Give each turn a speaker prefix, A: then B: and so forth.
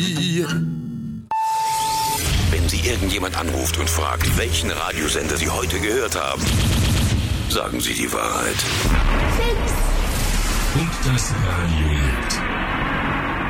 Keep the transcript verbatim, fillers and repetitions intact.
A: Wenn Sie irgendjemand anruft und fragt, welchen Radiosender Sie heute gehört haben, sagen Sie die Wahrheit.
B: Und das Radio lebt.